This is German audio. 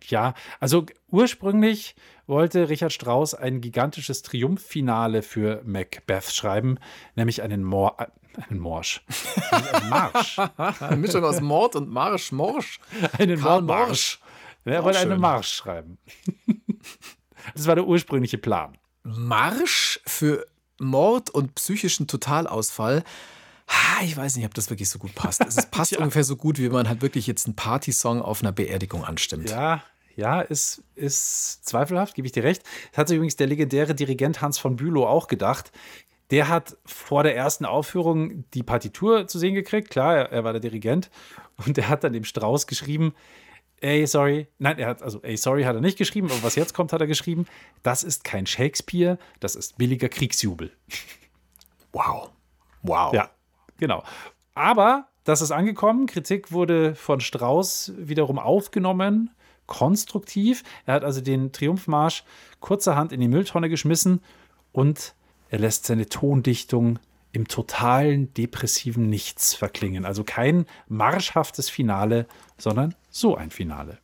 Ja, also ursprünglich wollte Richard Strauss ein gigantisches Triumphfinale für Macbeth schreiben, nämlich einen Morsch. Nämlich einen Marsch. Eine Mischung aus Mord und Morsch. Einen Karl Mordmarsch. Er Auch wollte einen schön. Marsch schreiben. Das war der ursprüngliche Plan. Marsch für Mord und psychischen Totalausfall. Ich weiß nicht, ob das wirklich so gut passt. Es passt ungefähr so gut, wie man halt wirklich jetzt einen Partysong auf einer Beerdigung anstimmt. Ja, ist zweifelhaft, gebe ich dir recht. Das hat sich übrigens der legendäre Dirigent Hans von Bülow auch gedacht. Der hat vor der ersten Aufführung die Partitur zu sehen gekriegt. Klar, er war der Dirigent. Und der hat dann dem Strauss geschrieben, ey, sorry. Nein, ey, sorry hat er nicht geschrieben, aber was jetzt kommt, hat er geschrieben, das ist kein Shakespeare, das ist billiger Kriegsjubel. Wow. Ja, genau. Aber das ist angekommen. Kritik wurde von Strauss wiederum aufgenommen, konstruktiv. Er hat also den Triumphmarsch kurzerhand in die Mülltonne geschmissen und er lässt seine Tondichtung im totalen depressiven Nichts verklingen. Also kein marschhaftes Finale, sondern so ein Finale.